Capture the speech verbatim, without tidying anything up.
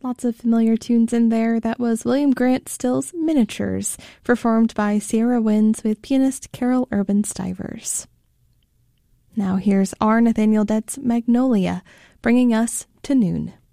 Lots of familiar tunes in there. That was William Grant Still's Miniatures, performed by Sierra Winds with pianist Carol Urban Stivers. Now here's R. Nathaniel Dett's Magnolia, bringing us to noon.